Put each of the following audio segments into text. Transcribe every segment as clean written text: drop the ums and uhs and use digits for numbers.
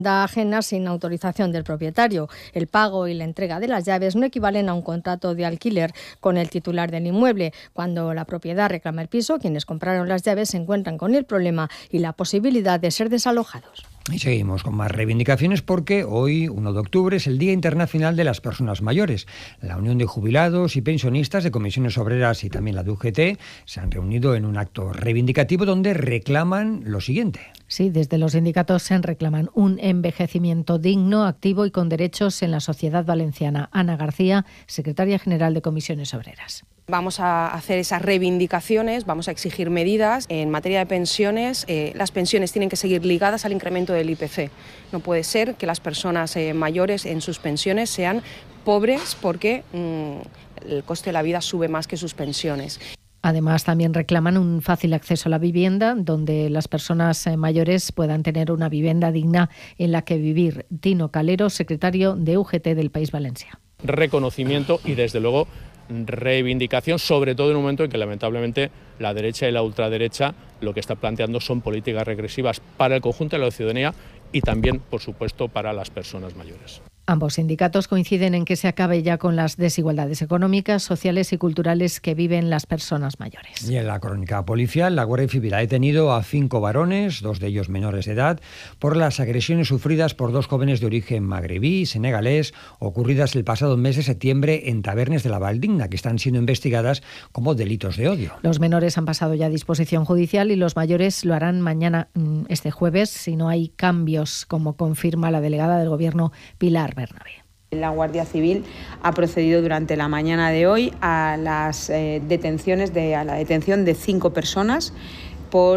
ajena sin autorización del propietario. El pago y la entrega de las llaves no equivalen a un contrato de alquiler con el titular del inmueble. Cuando la propiedad reclama el piso, quienes compraron las llaves se encuentran con el problema y la posibilidad de ser desalojados. Y seguimos con más reivindicaciones porque hoy, 1 de octubre, es el Día Internacional de las Personas Mayores. La Unión de Jubilados y Pensionistas de Comisiones Obreras y también la de UGT se han reunido en un acto reivindicativo donde reclaman lo siguiente. Sí, desde los sindicatos se reclaman un envejecimiento digno, activo y con derechos en la sociedad valenciana. Ana García, secretaria general de Comisiones Obreras. Vamos a hacer esas reivindicaciones, vamos a exigir medidas. En materia de pensiones, las pensiones tienen que seguir ligadas al incremento del IPC. No puede ser que las personas mayores en sus pensiones sean pobres porque el coste de la vida sube más que sus pensiones. Además, también reclaman un fácil acceso a la vivienda, donde las personas mayores puedan tener una vivienda digna en la que vivir. Tino Calero, secretario de UGT del País Valencia. Reconocimiento y, desde luego, reivindicación, sobre todo en un momento en que lamentablemente la derecha y la ultraderecha lo que está planteando son políticas regresivas para el conjunto de la ciudadanía y también, por supuesto, para las personas mayores. Ambos sindicatos coinciden en que se acabe ya con las desigualdades económicas, sociales y culturales que viven las personas mayores. Y en la crónica policial, la Guardia Civil ha detenido a 5 varones, 2 de ellos menores de edad, por las agresiones sufridas por 2 jóvenes de origen magrebí y senegalés, ocurridas el pasado mes de septiembre en Tabernes de la Valldigna, que están siendo investigadas como delitos de odio. Los menores han pasado ya a disposición judicial y los mayores lo harán mañana, este jueves, si no hay cambios, como confirma la delegada del Gobierno, Pilar Bernabé. La Guardia Civil ha procedido durante la mañana de hoy a las detención de 5 personas por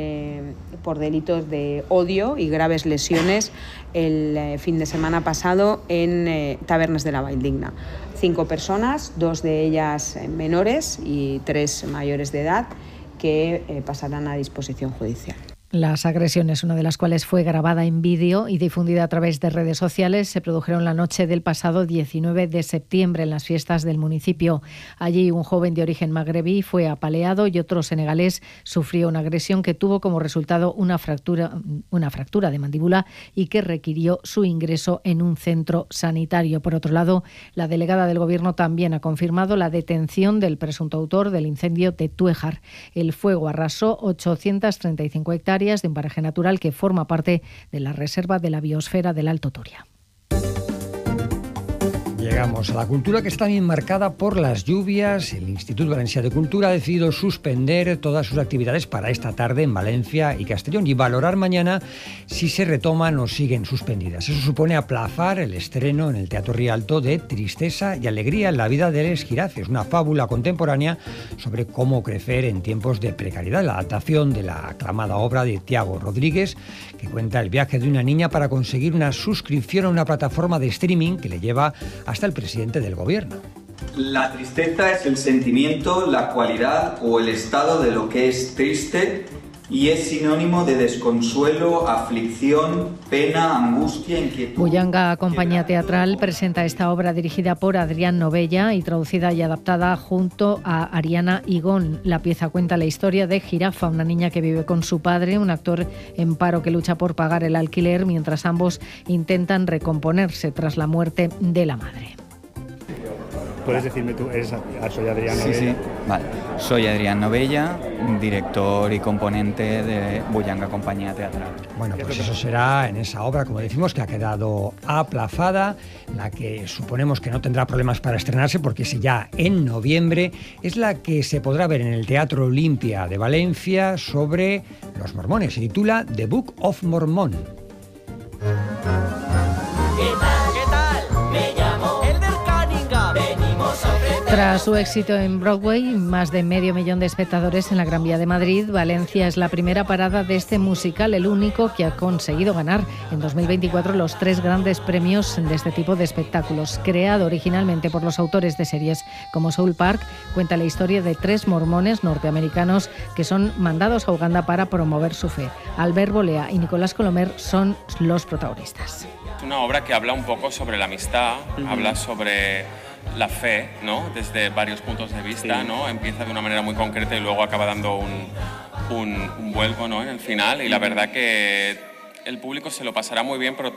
delitos de odio y graves lesiones el fin de semana pasado en Tabernes de la Valldigna. 5 personas, 2 de ellas menores y 3 mayores de edad, que pasarán a disposición judicial. Las agresiones, una de las cuales fue grabada en vídeo y difundida a través de redes sociales, se produjeron la noche del pasado 19 de septiembre en las fiestas del municipio. Allí un joven de origen magrebí fue apaleado y otro senegalés sufrió una agresión que tuvo como resultado una fractura de mandíbula y que requirió su ingreso en un centro sanitario. Por otro lado, la delegada del Gobierno también ha confirmado la detención del presunto autor del incendio de Tuéjar. El fuego arrasó 835 hectáreas de un paraje natural que forma parte de la Reserva de la Biosfera del Alto Turia. Llegamos a la cultura, que está bien marcada por las lluvias. El Instituto Valencià de Cultura ha decidido suspender todas sus actividades para esta tarde en Valencia y Castellón y valorar mañana si se retoman o siguen suspendidas. Eso supone aplazar el estreno en el Teatro Rialto de Tristesa y Alegría en la vida de Les Giraces, una fábula contemporánea sobre cómo crecer en tiempos de precariedad. La adaptación de la aclamada obra de Tiago Rodríguez, que cuenta el viaje de una niña para conseguir una suscripción a una plataforma de streaming que le lleva hasta el presidente del Gobierno. La tristeza es el sentimiento, la cualidad o el estado de lo que es triste y es sinónimo de desconsuelo, aflicción, pena, angustia, inquietud. Bullanga Compañía Teatral presenta esta obra dirigida por Adrián Novella y traducida y adaptada junto a Ariana Higón. La pieza cuenta la historia de Jirafa, una niña que vive con su padre, un actor en paro que lucha por pagar el alquiler mientras ambos intentan recomponerse tras la muerte de la madre. ¿Puedes decirme tú? Soy Adrián Novella. Sí. Vale. Soy Adrián Novella, director y componente de Bullanga Compañía Teatral. Bueno, pues eso será en esa obra, como decimos, que ha quedado aplazada, la que suponemos que no tendrá problemas para estrenarse porque es ya en noviembre. Es la que se podrá ver en el Teatro Olimpia de Valencia sobre los mormones. Se titula The Book of Mormon. Tras su éxito en Broadway, más de 500.000 de espectadores en la Gran Vía de Madrid, Valencia es la primera parada de este musical, el único que ha conseguido ganar en 2024 los 3 grandes premios de este tipo de espectáculos. Creado originalmente por los autores de series como Soul Park, cuenta la historia de 3 mormones norteamericanos que son mandados a Uganda para promover su fe. Albert Bolea y Nicolás Colomer son los protagonistas. Es una obra que habla un poco sobre la amistad, habla sobre la fe, ¿no? Desde varios puntos de vista, ¿no? Empieza de una manera muy concreta y luego acaba dando un vuelco, ¿no? En el final, y la verdad que el público se lo pasará muy bien, pero